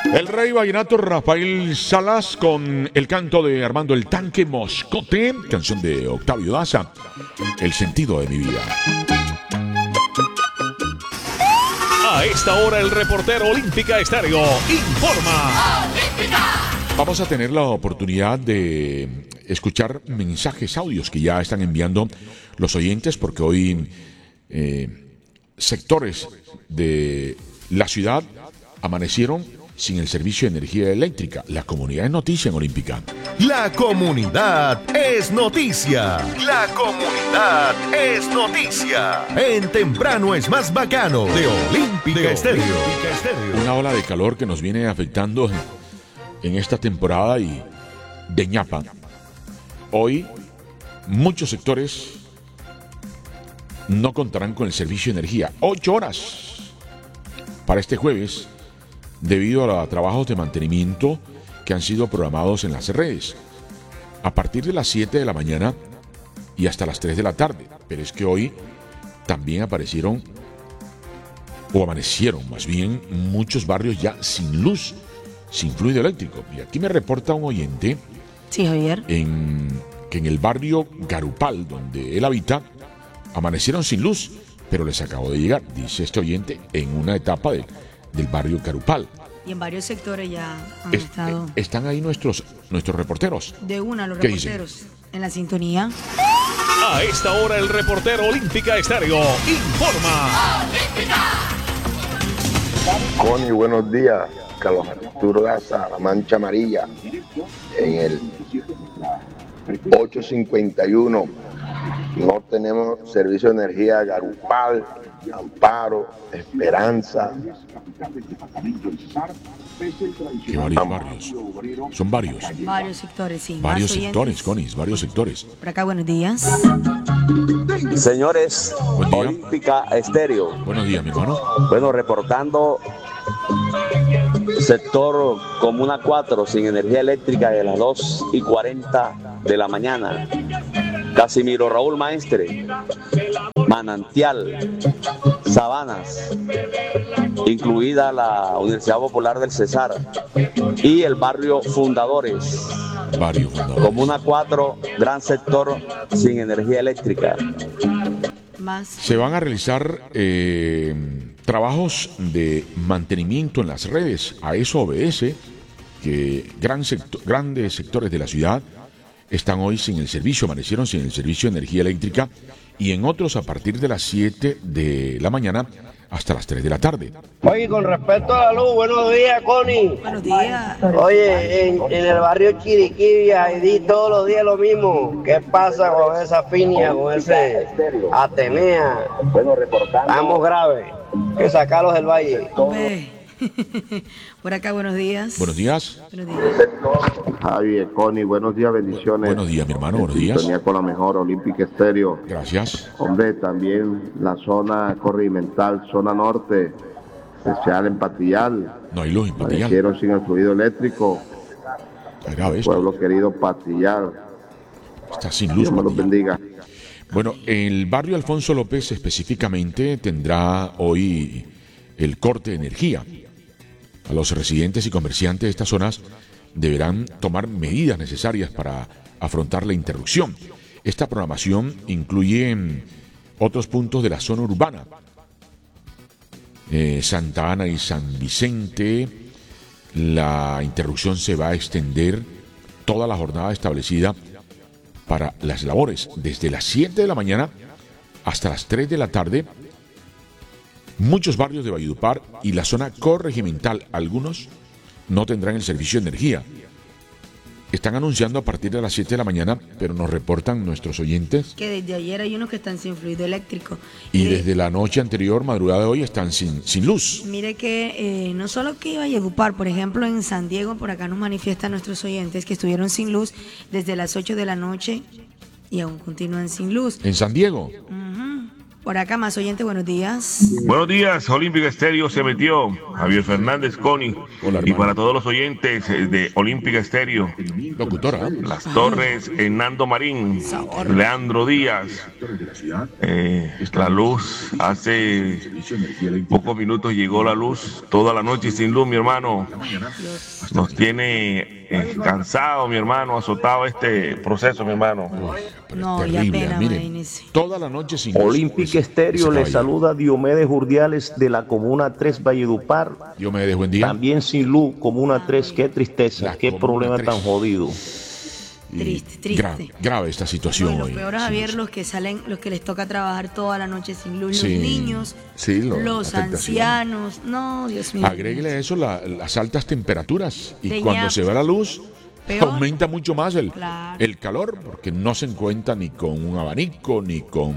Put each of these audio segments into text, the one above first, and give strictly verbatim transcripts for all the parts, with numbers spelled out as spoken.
El rey vallenato Rafael Salas con el canto de Armando el Tanque Moscote, canción de Octavio Daza, El sentido de mi vida. A esta hora el reportero Olímpica Estéreo informa. ¡Olímpica! Vamos a tener la oportunidad de escuchar mensajes, audios que ya están enviando los oyentes, porque hoy eh, sectores de la ciudad amanecieron sin el servicio de energía eléctrica. La comunidad es noticia en Olímpica. La comunidad es noticia. La comunidad es noticia. En Temprano es más bacano de Olímpica Estéreo. Una ola de calor que nos viene afectando en esta temporada y de ñapa. Hoy muchos sectores no contarán con el servicio de energía. Ocho horas para este jueves, debido a los trabajos de mantenimiento que han sido programados en las redes, a partir de las siete de la mañana y hasta las tres de la tarde. Pero es que hoy también aparecieron, o amanecieron más bien, muchos barrios ya sin luz, sin fluido eléctrico. Y aquí me reporta un oyente, sí, Javier, en, que en el barrio Garupal, donde él habita, amanecieron sin luz, pero les acabó de llegar, dice este oyente, en una etapa de del barrio Carupal. Y en varios sectores ya han es, estado. Eh, están ahí nuestros, nuestros reporteros. De una, los ¿Qué reporteros. dicen? En la sintonía. A esta hora el reportero Olímpica Estéreo informa. ¡Olímpica! Connie, buenos días. Carlos Arturo Daza, La Mancha Amarilla, en el ocho cincuenta y uno. No tenemos servicio de energía Garupal, Amparo, Esperanza. Que varios barrios. Son varios. Varios sectores, sí. Varios sectores, Conis, varios sectores. Por acá, buenos días. Señores, Olímpica Estéreo. Buenos días, mi hermano. Bueno, reportando sector Comuna cuatro sin energía eléctrica de las dos y cuarenta de la mañana. Casimiro Raúl Maestre, Manantial, Sabanas, incluida la Universidad Popular del Cesar y el barrio Fundadores. Barrio Fundadores. Comuna cuatro, gran sector sin energía eléctrica. Más. Se van a realizar eh, trabajos de mantenimiento en las redes. A eso obedece que gran sector, grandes sectores de la ciudad están hoy sin el servicio, amanecieron sin el servicio de energía eléctrica, y en otros a partir de las siete de la mañana hasta las tres de la tarde. Oye, con respecto a la luz, buenos días, Connie. Buenos días. Oye, en, en el barrio Chiriquibia, y di todos los días lo mismo. ¿Qué pasa con esa finia, con ese Atenea? Estamos graves. Hay que sacarlos del valle. Ve. Por acá, buenos días. Buenos días. Buenos días. Javier, Connie, buenos días, bendiciones. Buenos días, mi hermano, buenos días. Sintonía con la mejor Olímpica Estéreo. Gracias. Hombre, también la zona corrimental, zona norte, especial en Patillal. No hay luz en Patillal. Amanecieron sin el fluido eléctrico. Está grave esto. Pueblo querido Patillal. Está sin luz. Dios me los Patillal. bendiga. Bueno, el barrio Alfonso López específicamente tendrá hoy el corte de energía. A los residentes y comerciantes de estas zonas deberán tomar medidas necesarias para afrontar la interrupción. Esta programación incluye otros puntos de la zona urbana. Eh, Santa Ana y San Vicente. La interrupción se va a extender toda la jornada establecida para las labores, desde las siete de la mañana hasta las tres de la tarde. Muchos barrios de Valledupar y la zona corregimental, algunos no tendrán el servicio de energía. Están anunciando a partir de las siete de la mañana, pero nos reportan nuestros oyentes Que desde ayer hay unos que están sin fluido eléctrico. y Mire, desde la noche anterior, madrugada de hoy, están sin, sin luz. Mire que eh, no solo que iba a Valledupar, por ejemplo en San Diego, por acá nos manifiestan nuestros oyentes que estuvieron sin luz desde las ocho de la noche y aún continúan sin luz. En San Diego, Ujú. Por acá más oyente, buenos días. Buenos días, Olímpica Estéreo se metió. Javier Fernández Coni. Hola, y hermano. para todos los oyentes de Olímpica Estéreo. Locutora. Las Torres, Hernando Marín, Leandro Díaz. Eh, la luz, hace pocos minutos llegó la luz, toda la noche sin luz, mi hermano. Nos tiene eh, cansado, mi hermano, azotado este proceso, mi hermano. Uy, pero No, es ya terrible. pena, Miren, imagínese. toda la noche sin luz. Olímpica Ese- Estéreo ese le caballero. saluda Diomedes Urdiales de la Comuna tres Valledupar. Yo me dejo buen día. También sin luz, Comuna tres, qué tristeza, La qué Comuna problema tres. tan jodido. Y Triste, triste. Grave, grave esta situación No, y lo hoy. peor, sin Javier, luz. los que salen, los que les toca trabajar toda la noche sin luz, Sí, los niños, sí, lo- los la tentación. ancianos. No, Dios mío. Agréguele a eso la- las altas temperaturas y De cuando ñapa. se va la luz Peor. aumenta mucho más el, Claro. el calor porque no se encuentra ni con un abanico ni con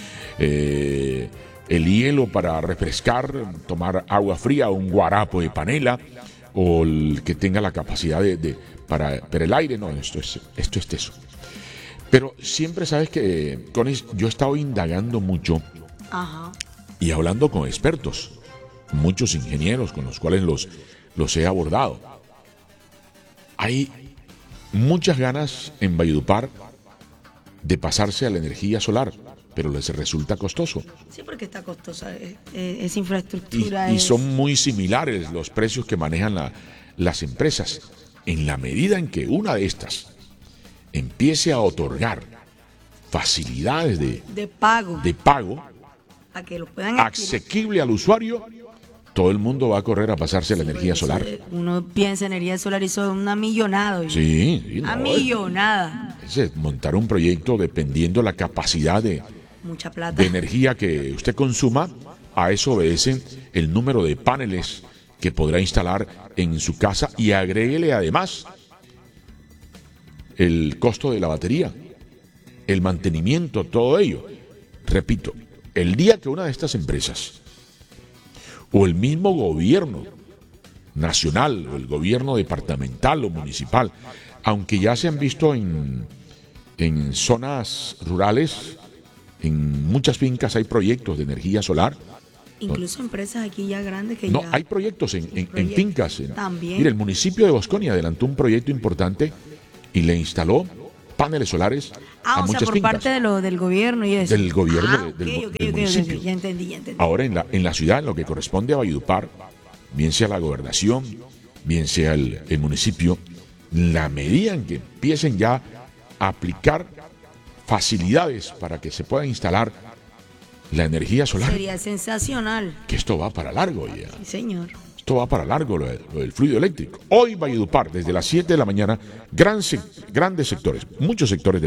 eh, el hielo para refrescar, tomar agua fría, un guarapo de panela o el que tenga la capacidad de, de- para, para el aire. No, esto es, esto es teso. Pero siempre sabes que, Conis, yo he estado indagando mucho Ajá. y hablando con expertos, muchos ingenieros con los cuales los, los he abordado. Hay muchas ganas en Valledupar de pasarse a la energía solar, pero les resulta costoso. Sí, porque está costosa. eh, eh, Es Y, infraestructura. y es- son muy similares los precios que manejan la- las empresas. En la medida en que una de estas empiece a otorgar facilidades de, de pago. de pago a que lo puedan adquirir. asequible al usuario, todo el mundo va a correr a pasarse a la Sí, energía porque solar. eso, eh, Uno piensa en energía solar y eso es una millonada. oye. Sí, sí, Una no, millonada. es- es montar un proyecto dependiendo la capacidad de, Mucha plata. de energía que usted consuma, a eso obedece el número de paneles que podrá instalar en su casa y agréguele además el costo de la batería, el mantenimiento, todo ello. Repito, el día que una de estas empresas o el mismo gobierno nacional o el gobierno departamental o municipal, aunque ya se han visto en, en zonas rurales, en muchas fincas hay proyectos de energía solar. Incluso empresas aquí ya grandes que No, ya... hay proyectos en, en- en Proyectos. fincas. ¿no? También. Mire, el municipio de Bosconia adelantó un proyecto importante y le instaló paneles solares Ah, a o sea, muchas por fincas. parte de lo, del gobierno y eso. Del gobierno Ah, de- del ok, mu- ok, del ok, ok, municipio. ok, ya entendí, ya entendí. Ahora en la, en la ciudad, en lo que corresponde a Valledupar, bien sea la gobernación, bien sea el, el municipio, la medida en que empiecen ya a aplicar facilidades para que se pueda instalar la energía solar, Sería sensacional. que esto va para largo ya. Sí, señor. Esto va para largo, lo, de- lo del fluido eléctrico. Hoy Valledupar, desde las siete de la mañana, gran sec- grandes sectores, muchos sectores de